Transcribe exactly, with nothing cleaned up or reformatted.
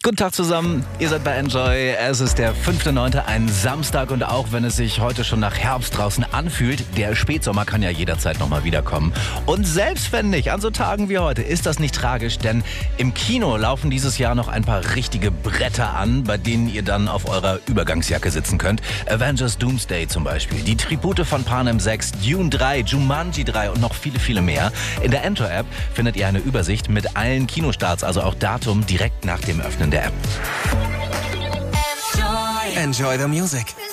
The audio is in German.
Guten Tag zusammen, ihr seid bei Enjoy. Es ist der fünfte neunte, ein Samstag, und auch wenn es sich heute schon nach Herbst draußen anfühlt, der Spätsommer kann ja jederzeit nochmal wiederkommen. Und selbst wenn nicht, an so Tagen wie heute ist das nicht tragisch, denn im Kino laufen dieses Jahr noch ein paar richtige Bretter an, bei denen ihr dann auf eurer Übergangsjacke sitzen könnt. Avengers Doomsday zum Beispiel, die Tribute von Panem sechs, Dune drei, Jumanji drei und noch viele, viele mehr. In der Enjoy-App findet ihr eine Übersicht mit allen Kinostarts, also auch Datum direkt nach dem Öffnen der App. Enjoy the music.